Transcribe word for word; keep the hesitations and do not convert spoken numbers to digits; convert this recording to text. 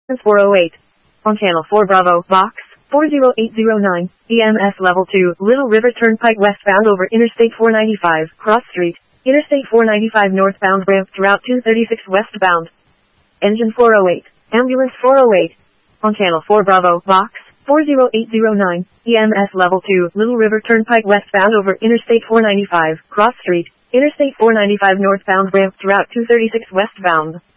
four oh eight. On Channel four Bravo, Box four oh eight oh nine, E M S Level two, Little River Turnpike westbound over Interstate four ninety-five, Cross Street, Interstate four ninety-five northbound ramp to Route two thirty-six westbound. Engine four oh eight, Ambulance four oh eight. On Channel four Bravo, Box four oh eight oh nine, E M S Level two, Little River Turnpike westbound over Interstate four ninety-five, Cross Street, Interstate four ninety-five northbound ramp to Route two thirty-six westbound.